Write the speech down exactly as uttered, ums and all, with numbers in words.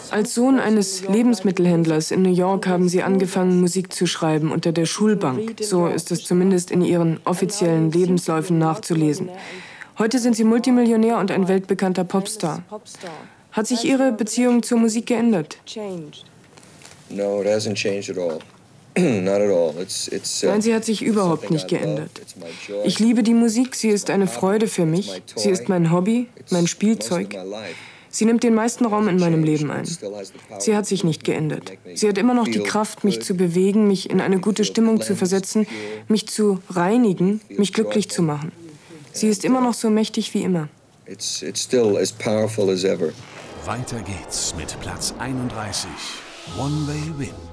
Als Sohn eines Lebensmittelhändlers in New York haben Sie angefangen, Musik zu schreiben unter der Schulbank. So ist es zumindest in Ihren offiziellen Lebensläufen nachzulesen. Heute sind Sie Multimillionär und ein weltbekannter Popstar. Hat sich Ihre Beziehung zur Musik geändert? No, it hasn't changed at all. Not at all. It's, it's, uh, Nein, sie hat sich überhaupt nicht geändert. Ich liebe die Musik, sie ist eine Freude für mich. Sie ist mein Hobby, mein Spielzeug. Sie nimmt den meisten Raum in meinem Leben ein. Sie hat sich nicht geändert. Sie hat immer noch die Kraft, mich zu bewegen, mich in eine gute Stimmung zu versetzen, mich zu reinigen, mich glücklich zu machen. Sie ist immer noch so mächtig wie immer. It's, it's still as powerful as ever. Weiter geht's mit Platz einunddreißig. One Way Wind.